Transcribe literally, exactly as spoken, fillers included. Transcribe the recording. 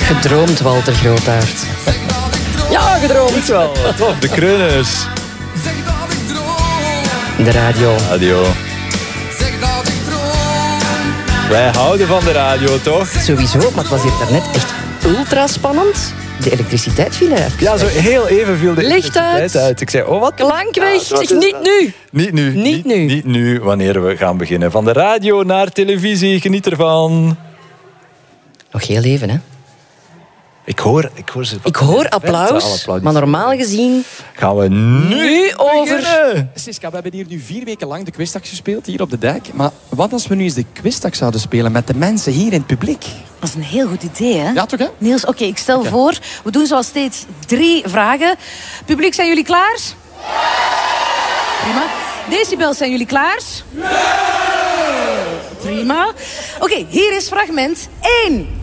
Gedroomd, Walter Grootaert. Ja, gedroomd. Wel, tof, de Kreuners. De radio. Radio. Wij houden van de radio, toch? Sowieso, maar het was hier daarnet echt ultra spannend. De elektriciteit viel er even. Ja, zo heel even viel de Licht elektriciteit uit. uit. Ik zei, oh wat? Klank weg. Ja, Zeg, niet nu. Niet nu. Niet nu. Niet nu, wanneer we gaan beginnen. Van de radio naar televisie, geniet ervan. Nog heel even, hè. Ik hoor, ik hoor ze. Ik hoor applaus, maar normaal gezien gaan we nu, nu over... beginnen. Siska, we hebben hier nu vier weken lang de quizdag gespeeld, hier op de dijk. Maar wat als we nu eens de quizdag zouden spelen met de mensen hier in het publiek? Dat is een heel goed idee, hè? Ja, toch, hè? Niels, oké, ik stel Oké. voor, we doen zoals steeds drie vragen. Publiek, zijn jullie klaar? Prima. Decibel, zijn jullie klaar? Prima. Oké, hier is fragment één.